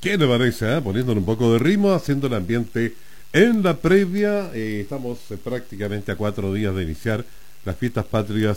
¿Qué le parece? Poniéndole un poco de ritmo, haciendo el ambiente en la previa. Estamos prácticamente a 4 días de iniciar las fiestas patrias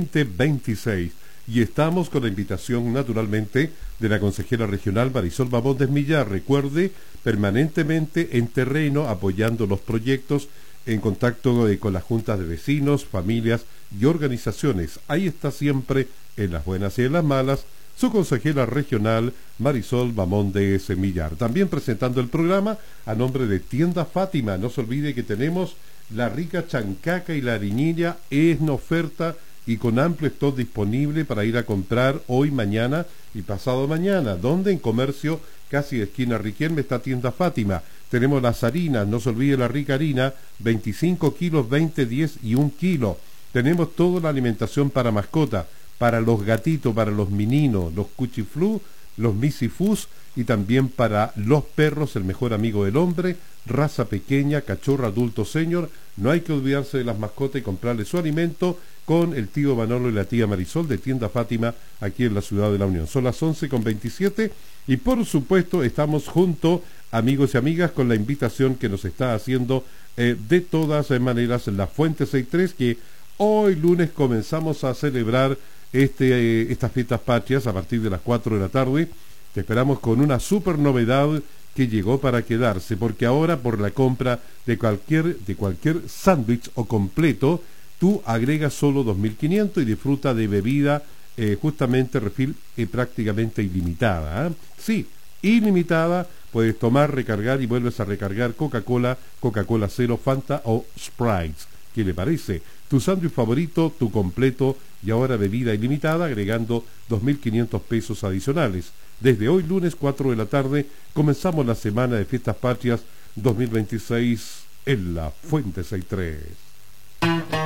2026. Y estamos con la invitación, naturalmente, de la consejera regional Marisol Bamondes Millar. Recuerde, permanentemente en terreno, apoyando los proyectos, en contacto con las juntas de vecinos, familias y organizaciones. Ahí está siempre, en las buenas y en las malas, su consejera regional Marisol Bamondes Millar. También presentando el programa a nombre de Tienda Fátima. No se olvide que tenemos la rica chancaca y la ariñilla en oferta y con amplio stock disponible para ir a comprar hoy, mañana y pasado mañana. Donde en comercio casi de esquina Riquelme está Tienda Fátima. Tenemos las harinas, no se olvide la rica harina, 25 kilos, 20, 10 y 1 kilo. Tenemos toda la alimentación para mascota, para los gatitos, para los mininos, los cuchiflú, los misifús y también para los perros, el mejor amigo del hombre, raza pequeña, cachorro, adulto, senior. No hay que olvidarse de las mascotas y comprarle su alimento con el tío Manolo y la tía Marisol de Tienda Fátima aquí en la ciudad de La Unión. Son las 11:27 y por supuesto estamos junto, amigos y amigas, con la invitación que nos está haciendo de todas maneras la Fuente 63, que hoy lunes comenzamos a celebrar estas fiestas patrias a partir de las 4 de la tarde. Te esperamos con una super novedad que llegó para quedarse, porque ahora por la compra de cualquier sándwich o completo, tú agregas solo 2.500 y disfruta de bebida justamente refil prácticamente ilimitada. Sí, ilimitada. Puedes tomar, recargar y vuelves a recargar Coca-Cola, Coca-Cola Cero, Fanta o Sprite. ¿Qué le parece? Tu sándwich favorito, tu completo y ahora bebida ilimitada, agregando 2.500 pesos adicionales. Desde hoy, lunes 4 de la tarde, comenzamos la semana de Fiestas Patrias 2026 en la Fuente 63.